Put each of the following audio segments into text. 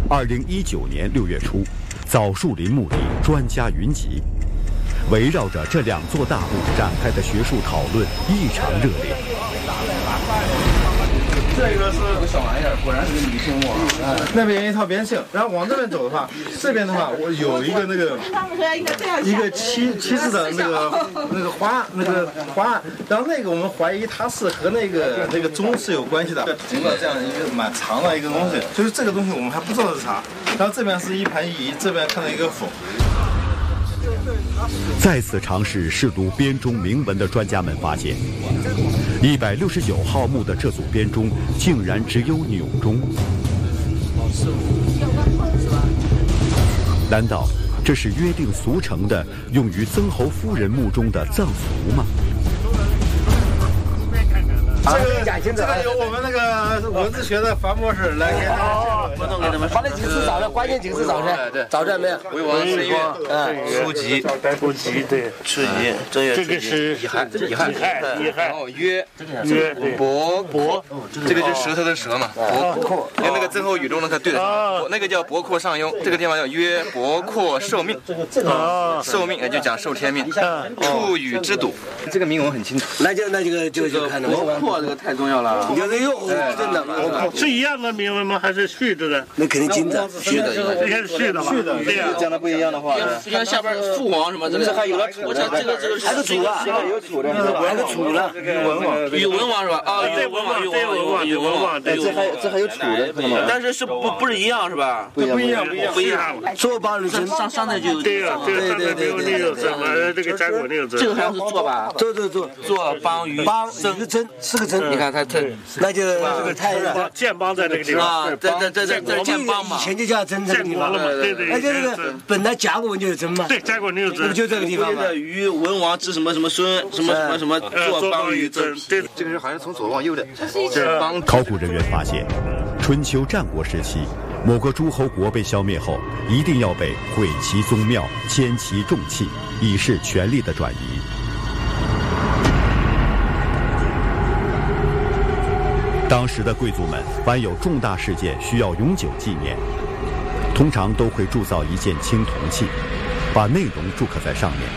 2019年6月初，枣树林墓里专家云集，围绕着这2座大墓展开的学术讨论异常热烈。 这个是个小玩意儿，果然是个女性墓啊。那边一套边姓，然后往这边走的话，这边的话我有一个一个七字的那个花案，然后那个我们怀疑它是和那个钟是有关系的，整个这样一个蛮长的一个东西，所以这个东西我们还不知道是啥。然后这边是一盘仪，这边看到一个否。 再次尝试试读编钟铭文的专家们发现，169号墓的这组编钟竟然只有钮钟。难道这是约定俗成的用于曾侯夫人墓中的葬俗吗？ 这个由我们那个文字学的樊博士来给他们。把那几个字找着，关键几个字找着， 对， 找着没有？ 魏王申月，书籍， 书籍对， 初级，正月， 这个是乙亥，然后约，伯，这个就是舌头的舌嘛，伯阔，跟那个曾侯语中的它对的，那个叫伯阔上庸，这个地方叫约伯阔受命，受命也就讲受天命，处与之笃，这个铭文很清楚。 那就看到伯阔这个太重要了， 有的用真的吗？ 是一样的铭文吗？还是续着的？ 那肯定金的， 续的， 应该是续的嘛。对呀， 讲的不一样的话， 你看下边父王什么之类的，还有了楚的，这个还有楚了， 有楚的， 还有楚了， 宇文王是吧？啊，宇文王， 这还有楚的， 但是不是一样是吧？ 不一样。 做八人称， 上代就有对呀，这个上面没有那个什么，这个甲骨那个字， 这个好像是做吧？ 做邦于一个真4个真， 你看它真， 那就太建邦在这个地方啊，在建邦嘛， 以前就叫真这个地方了嘛，对， 那就是本来甲骨文就是真嘛， 对，甲骨文就是真， 就这个地方嘛。 于文王之什么孙什么做邦于真， 这个是好像从左往右的，这是邦。 考古人员发现，春秋战国时期，某个诸侯国被消灭后，一定要被毁其宗庙、迁其重器，以示权力的转移。当时的贵族们凡有重大事件需要永久纪念，通常都会铸造一件青铜器，把内容铸刻在上面。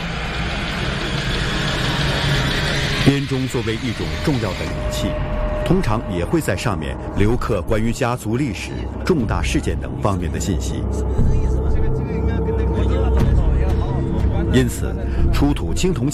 编钟作为一种重要的礼器，通常也会在上面留刻关于家族历史、重大事件等方面的信息。因此，出土青铜器